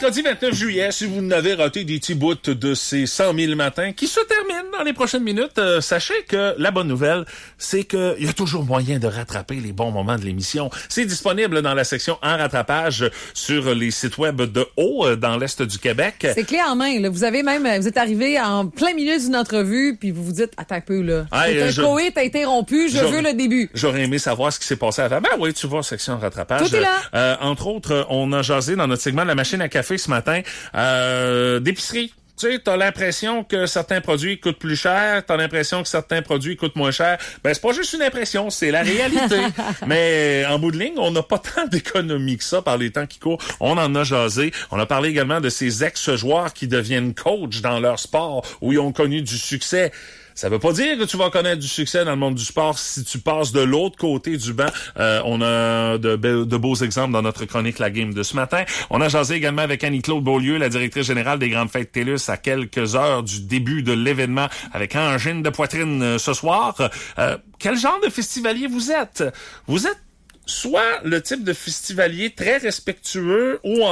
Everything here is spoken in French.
mercredi 29 juillet, si vous n'avez raté des petits bouts de ces 100 000 matins qui se terminent dans les prochaines minutes, sachez que la bonne nouvelle, c'est qu'il y a toujours moyen de rattraper les bons moments de l'émission. C'est disponible dans la section en rattrapage sur les sites web de Haut, dans l'Est du Québec. C'est clé en main, là. Vous êtes arrivé en plein milieu d'une entrevue, puis vous vous dites, attends un peu, là. Le coït a interrompu, je veux le début. J'aurais aimé savoir ce qui s'est passé avant. Ben oui, tu vois, section rattrapage. Tout est là. Entre autres, on a jasé dans notre segment de la machine à café ce matin d'épicerie. Tu sais, t'as l'impression que certains produits coûtent plus cher, t'as l'impression que certains produits coûtent moins cher. Ben, c'est pas juste une impression, c'est la réalité. Mais en bout de ligne, on n'a pas tant d'économies que ça par les temps qui courent. On en a jasé. On a parlé également de ces ex-joueurs qui deviennent coachs dans leur sport, où ils ont connu du succès. Ça veut pas dire que tu vas connaître du succès dans le monde du sport si tu passes de l'autre côté du banc. On a de beaux exemples dans notre chronique La Game de ce matin. On a jasé également avec Annie-Claude Beaulieu, la directrice générale des Grandes Fêtes TELUS, à quelques heures du début de l'événement avec angine de poitrine ce soir. Quel genre de festivalier vous êtes? Vous êtes soit le type de festivalier très respectueux ou